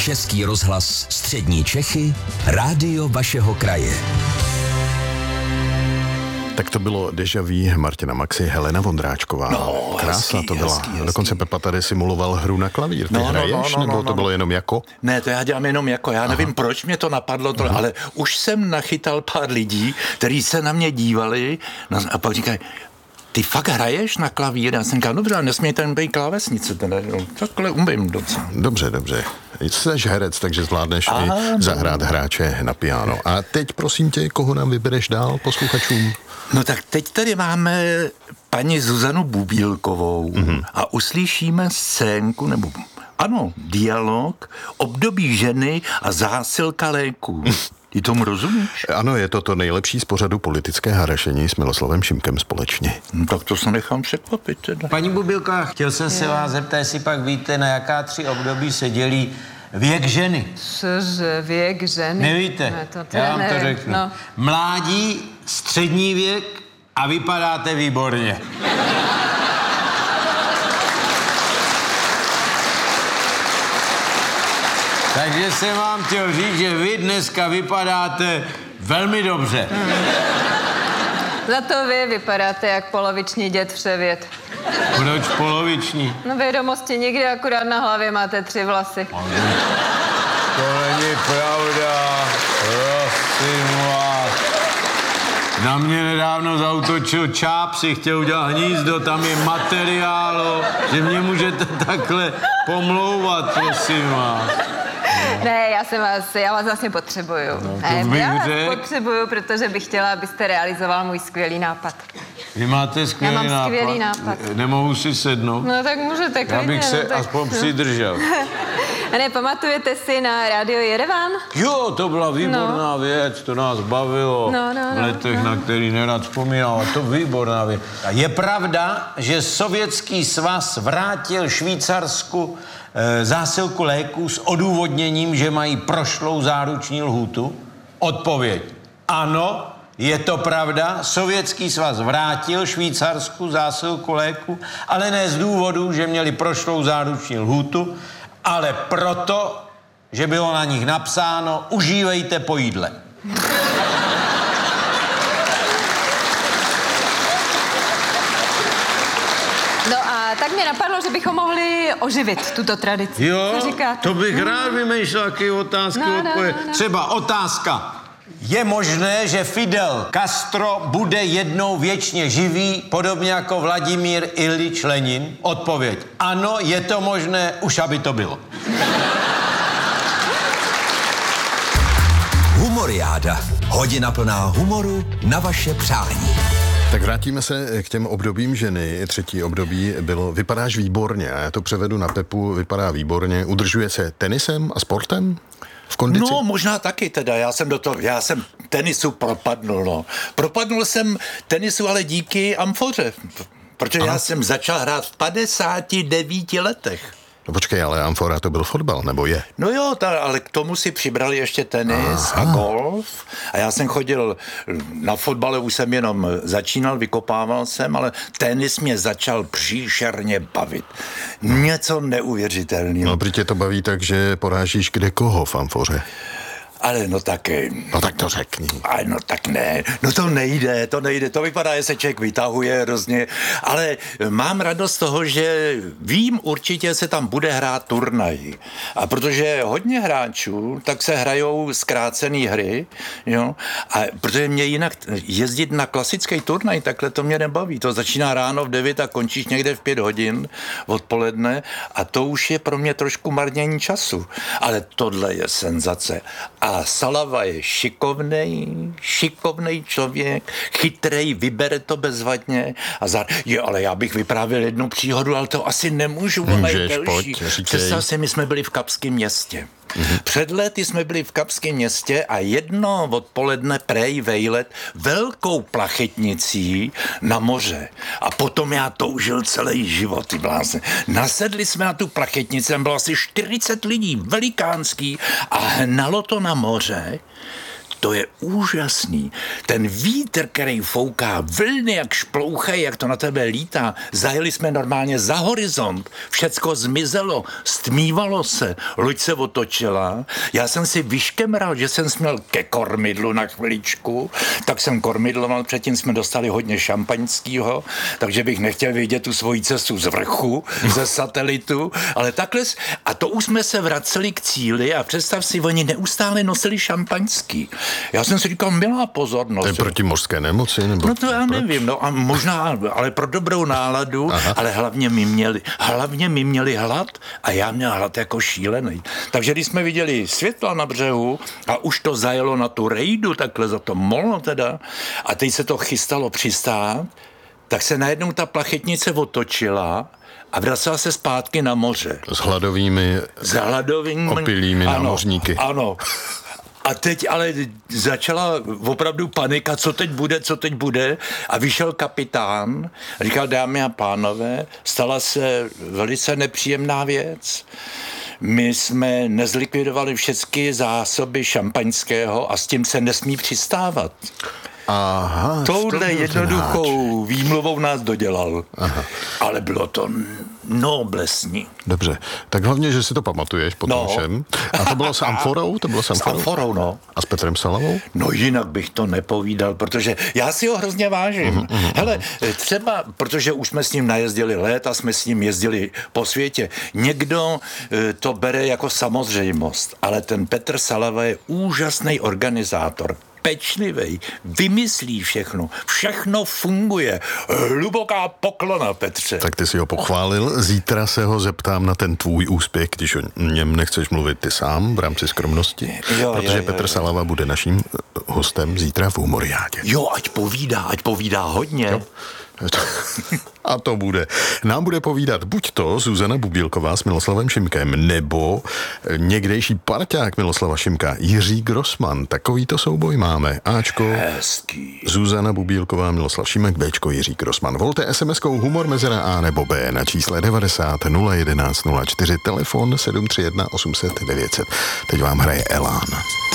Český rozhlas Střední Čechy, rádio vašeho kraje. Tak to bylo Deja vu Martina Maxy, Helena Vondráčková. No, krásná to byla. hezký. Dokonce Pepa tady simuloval hru na klavír. Ty hraješ, nebo to bylo jenom jako? Ne, to já dělám jenom jako. Já nevím, proč mě to napadlo, ale už jsem nachytal pár lidí, kteří se na mě dívali a pak říkají, ty fakt hraješ na klavír? Já jsem říkal, dobře, nesmějte jen být klávesnice. Takhle umím docela. Dobře. Jsi herec, takže zvládneš i zahrát hráče na piano. A teď, prosím tě, koho nám vybereš dál posluchačům? No tak teď tady máme paní Zuzanu Bubílkovou a uslyšíme scénku, nebo ano, dialog, období ženy a zásilka léků. Ty tomu rozumíš? Ano, je to nejlepší z pořadu Politické harašení s Miloslavem Šimkem společně. No, tak to se nechám překvapit teda. Paní Bubílková, chtěl jsem se vás zeptat, jestli pak víte, na jaká 3 období se dělí věk ženy. Cože, věk ženy? Nevíte? Ne, to já vám to nevím. řeknu. No. Mládí, střední věk a vypadáte výborně. Takže jsem vám chtěl říct, že vy dneska vypadáte velmi dobře. Za to vy vypadáte jak poloviční děd Vševěd. Proč poloviční? No vědomosti nikdy, akorát na hlavě máte 3 vlasy. To není pravda, prosím vás. Na mě nedávno zautočil čáp, si chtěl udělat hnízdo, tam je materiálu, že mě můžete takhle pomlouvat, prosím vás. Ne, já vás vlastně potřebuju. to bych Já vás řekl. potřebuju, protože bych chtěla, abyste realizoval můj skvělý nápad. Vy máte skvělý Já mám nápad. skvělý nápad. Nemohu si sednout? No tak můžete klidně. Já bych se no, tak, aspoň přidržel. A ne, pamatujete si na rádio Jerevan? Jo, to byla výborná věc, to nás bavilo v letech, na který nerad vzpomínal, a to výborná věc. A je pravda, že Sovětský svaz vrátil Švýcarsku zásilku léků s odůvodněním, že mají prošlou záruční lhůtu? Odpověď. Ano, je to pravda, Sovětský svaz vrátil Švýcarsku zásilku léku, ale ne z důvodu, že měli prošlou záruční lhůtu, ale proto, že bylo na nich napsáno užívejte po jídle. No a tak mě napadlo, že bychom mohli oživit tuto tradici. Jo, Co říkáte? to bych rád vymýšlel taky otázky. No. Třeba otázka. Je možné, že Fidel Castro bude jednou věčně živý, podobně jako Vladimír Ilič Lenin? Odpověď. Ano, je to možné, už aby to bylo. Humoriáda. Hodina plná humoru na vaše přání. Tak vrátíme se k těm obdobím ženy. 3. období bylo vypadáš výborně. A já to převedu na Pepu, vypadá výborně. Udržuje se tenisem a sportem? V kondici? No, možná taky teda. Já jsem tenisu propadnul, no. Propadnul jsem tenisu, ale díky amfoře. Protože já jsem začal hrát v 59 letech. No počkej, ale amfora to byl fotbal, nebo je? No jo, ale k tomu si přibrali ještě tenis a golf. A já jsem chodil na fotbale, už jsem jenom začínal, vykopával jsem, ale tenis mě začal příšerně bavit. Něco neuvěřitelného. No, protože to baví tak, že porážíš kde koho v amfoře. Ale no tak... No tak to řekni. Ale no tak ne, no to nejde, to vypadá, že se člověk vytahuje hrozně, ale mám radost z toho, že vím určitě, se tam bude hrát turnaj. A protože hodně hráčů, tak se hrajou zkrácený hry, jo, a protože mě jinak jezdit na klasický turnaj, takhle to mě nebaví, to začíná ráno v 9 a končíš někde v 5 hodin odpoledne a to už je pro mě trošku marnění času, ale tohle je senzace. A Salava je šikovnej člověk, chytrej, vybere to bezvadně. Ale já bych vyprávěl jednu příhodu, ale to asi nemůžu. Můžeš, pojď, Představ si, my jsme byli v Kapském městě. Před lety jsme byli v Kapském městě a jedno odpoledne prej vejlet velkou plachetnicí na moře. A potom já toužil celý život, ty blázne. Nasedli jsme na tu plachetnici, tam bylo asi 40 lidí, velikánský, a hnalo to na moře. to je úžasný. Ten vítr, který fouká, vlny jak šplouchají, jak to na tebe lítá. Zajeli jsme normálně za horizont, všecko zmizelo, stmívalo se, loď se otočila. Já jsem si vyškemral, že jsem směl ke kormidlu na chviličku, tak jsem kormidloval, předtím jsme dostali hodně šampaňského, takže bych nechtěl vidět tu svoji cestu z vrchu, ze satelitu, ale takhle, a to už jsme se vraceli k cíli a představ si, oni neustále nosili šampaňský. Já jsem si říkal, milá pozornost. To je proti mořské nemoci? Nebo no to já nevím, no a možná, ale pro dobrou náladu, ale hlavně my měli hlad a já měl hlad jako šílený. Takže když jsme viděli světla na břehu a už to zajelo na tu rejdu, takhle za to molo teda, a teď se to chystalo přistát, tak se najednou ta plachetnice otočila a vracela se zpátky na moře. S hladovými opilými námořníky. Ano. A teď ale začala opravdu panika, co teď bude. A vyšel kapitán, říkal, dámy a pánové, stala se velice nepříjemná věc. My jsme nezlikvidovali všechny zásoby šampaňského a s tím se nesmí přistávat. Aha, touhle jednoduchou výmluvou nás dodělal. Aha. Ale bylo to noblesní. Dobře, tak hlavně, že si to pamatuješ po tom všem. A to bylo s Amforou? S Amforou, no. A s Petrem Salavou? No jinak bych to nepovídal, protože já si ho hrozně vážím. Hele, třeba, protože už jsme s ním najezdili léta, jsme s ním jezdili po světě. Někdo to bere jako samozřejmost, ale ten Petr Salava je úžasný organizátor. Pečlivej, vymyslí všechno funguje. Hluboká poklona, Petře. Tak ty si ho pochválil, zítra se ho zeptám na ten tvůj úspěch, když o něm nechceš mluvit ty sám v rámci skromnosti, protože Petr Salava bude naším hostem zítra v Humoriádě. Jo, ať povídá hodně. Jo. A to bude. Nám bude povídat buď to Zuzana Bubílková s Miloslavem Šimkem, nebo někdejší parťák Miloslava Šimka, Jiří Grossman. Takovýto souboj máme. Ačko, hezký. Zuzana Bubílková, Miloslav Šimek, Bčko, Jiří Grossman. Volte SMS-kou humor mezera A nebo B na čísle 90 011 04, telefon 731 800 900. Teď vám hraje Elán.